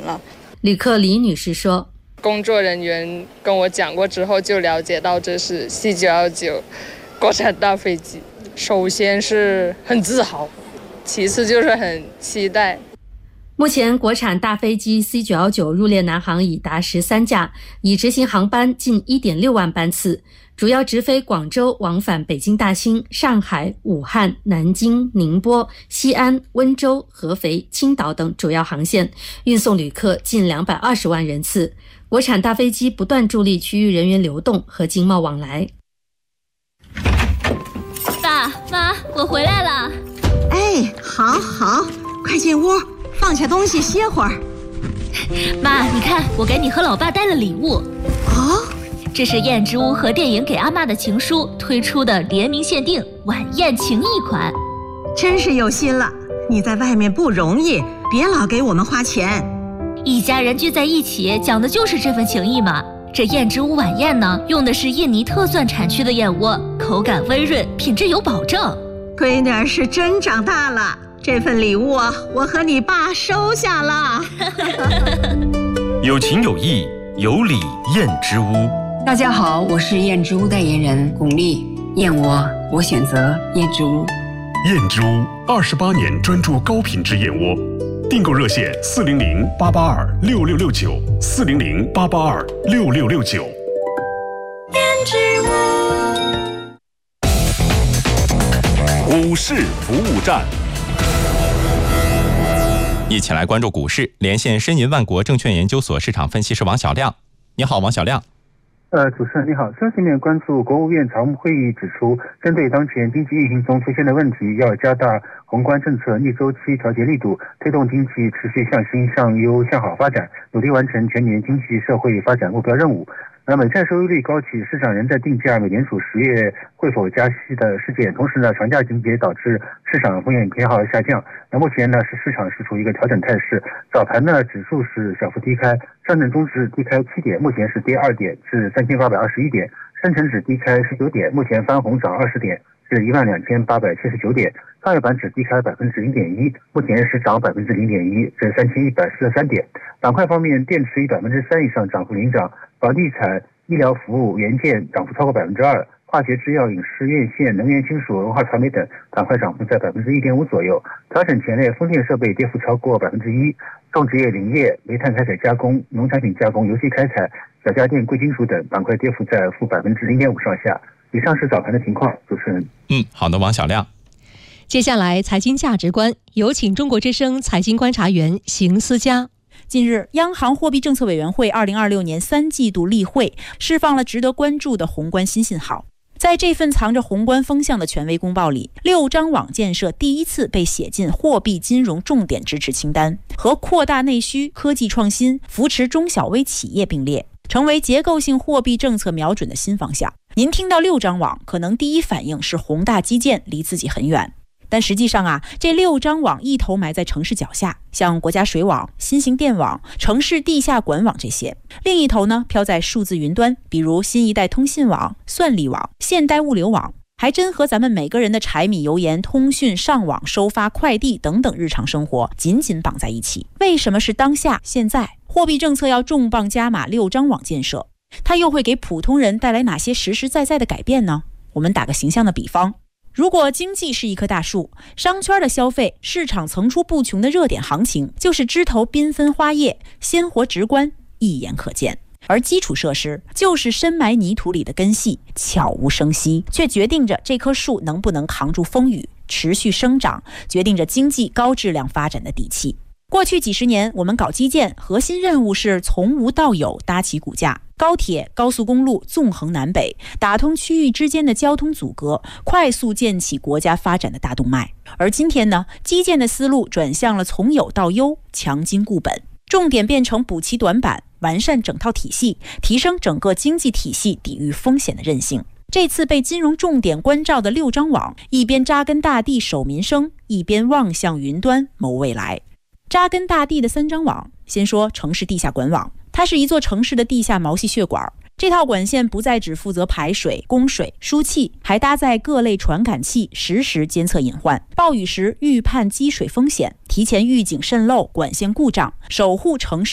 了。 旅客李女士说， 工作人员跟我讲过之后，就了解到这是 C919国产大飞机。首先是很自豪，其次就是很期待。 目前国产大飞机 C919 入列南航已达13架，已执行航班近 1.6 万班次，主要直飞广州往返北京大兴、上海、武汉、南京、宁波、西安、温州、合肥、青岛等主要航线，运送旅客近220万人次。国产大飞机不断助力区域人员流动和经贸往来。 爸妈，我回来了。 哎，好，快进屋，放下东西歇会儿。 妈，你看，我给你和老爸带了礼物。 哦， 这是燕之屋和电影给阿嬷的情书推出的联名限定晚宴情谊款。 真是有心了，你在外面不容易，别老给我们花钱。 一家人聚在一起，讲的就是这份情谊嘛。这燕之屋晚宴呢，用的是印尼特蒜产区的燕窝，口感温润，品质有保证。 闺女儿是真长大了，这份礼物我和你爸收下了。 有情有义，有礼燕之屋。 大家好，我是燕之屋代言人巩俐。燕窝，我选择燕之屋。 燕之屋28年专注高品质燕窝，订购热线400-882-6669，400-882-6669。 燕之屋。 股市服务站，一起来关注股市。连线申银万国证券研究所市场分析师王小亮。你好，王小亮。 主持人你好，消息面关注国务院常务会议指出，针对当前经济运行中出现的问题，要加大宏观政策逆周期调节力度，推动经济持续向新、向优、向好发展，努力完成全年经济社会发展目标任务。美债收益率高企，市场仍在定价美联储10月会否加息的事件，同时长假情节导致市场风险偏好下降。目前是市场是处于一个调整态势，早盘指数是小幅低开，上证综指低开7点，目前是跌2点至3821点，深成指低开19点，目前翻红涨20点至12879点，创业板指低开0.1%，目前是涨0.1%至3143点。板块方面，电池以3%以上涨幅领涨，房地产、医疗服务、元件涨幅超过2%，化学制药、影视、院线、能源金属、文化传媒等板块涨幅在1.5%左右。调整前列，风电设备跌幅超过1%，种植业、林业、煤炭开采加工、农产品加工、游戏开采、小家电、贵金属等板块跌幅在负0.5%上下。以上是早盘的情况，主持人。 好的，王小亮。 接下来财经价值观，有请中国之声财经观察员邢思佳。 近日，央行货币政策委员会2026年3季度例会释放了值得关注的宏观新信号。在这份藏着宏观风向的权威公报里，6张网建设第一次被写进货币金融重点支持清单，和扩大内需、科技创新、扶持中小微企业并列，成为结构性货币政策瞄准的新方向。您听到6张网，可能第一反应是宏大基建离自己很远，但实际上这6张网一头埋在城市脚下，像国家水网、新型电网、城市地下管网这些；另一头呢，飘在数字云端，比如新一代通信网、算力网、现代物流网，还真和咱们每个人的柴米油盐、通讯、上网、收发、快递等等日常生活紧紧绑在一起。为什么是当下现在货币政策要重磅加码6张网建设？它又会给普通人带来哪些实实在在的改变呢？我们打个形象的比方，如果经济是一棵大树，商圈的消费、市场层出不穷的热点行情就是枝头缤纷花叶，鲜活直观，一眼可见。而基础设施就是深埋泥土里的根系，悄无声息，却决定着这棵树能不能扛住风雨，持续生长，决定着经济高质量发展的底气。过去几十年，我们搞基建，核心任务是从无到有搭起骨架，高铁、高速公路纵横南北，打通区域之间的交通阻隔，快速建起国家发展的大动脉。而今天呢，基建的思路转向了从有到优，强筋固本，重点变成补齐短板，完善整套体系，提升整个经济体系抵御风险的韧性。这次被金融重点关照的6张网，一边扎根大地守民生，一边望向云端谋未来。扎根大地的3张网，先说城市地下管网，它是一座城市的地下毛细血管。这套管线不再只负责排水、供水、输气，还搭载各类传感器，实时监测隐患，暴雨时预判积水风险，提前预警渗漏、管线故障，守护城市